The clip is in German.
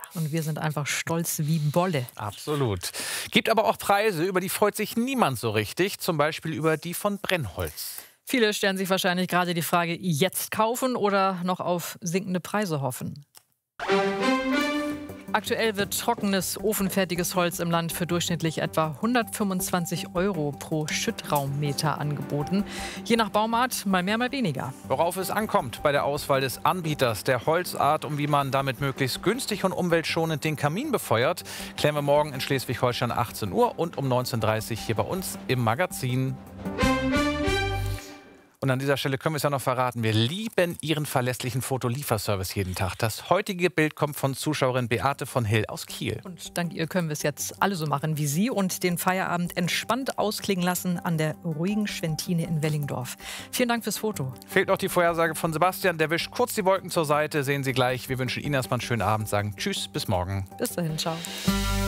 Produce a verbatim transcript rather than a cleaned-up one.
Und wir sind einfach stolz wie Bolle. Absolut. Gibt aber auch Preise, über die freut sich niemand so richtig. Zum Beispiel über die von Brennholz. Viele stellen sich wahrscheinlich gerade die Frage, jetzt kaufen oder noch auf sinkende Preise hoffen. Aktuell wird trockenes, ofenfertiges Holz im Land für durchschnittlich etwa hundertfünfundzwanzig Euro pro Schüttraummeter angeboten. Je nach Baumart mal mehr, mal weniger. Worauf es ankommt bei der Auswahl des Anbieters der Holzart und wie man damit möglichst günstig und umweltschonend den Kamin befeuert, klären wir morgen in Schleswig-Holstein achtzehn Uhr und um neunzehn Uhr dreißig hier bei uns im Magazin. Und an dieser Stelle können wir es ja noch verraten. Wir lieben Ihren verlässlichen Fotolieferservice jeden Tag. Das heutige Bild kommt von Zuschauerin Beate von Hill aus Kiel. Und dank ihr können wir es jetzt alle so machen wie Sie und den Feierabend entspannt ausklingen lassen an der ruhigen Schwentine in Wellingdorf. Vielen Dank fürs Foto. Fehlt noch die Vorhersage von Sebastian. Der wischt kurz die Wolken zur Seite. Sehen Sie gleich. Wir wünschen Ihnen erstmal einen schönen Abend. Sagen Tschüss, bis morgen. Bis dahin, ciao.